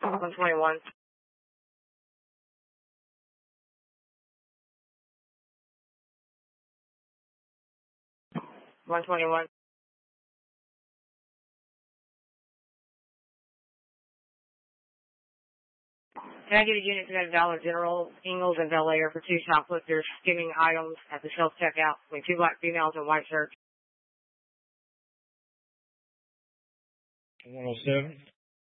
121. 121. Can I get a unit to go to Dollar General, Ingalls, and Bel Air for 2 shoplifters skimming items at the self-checkout with 2 black females in white shirts? 107.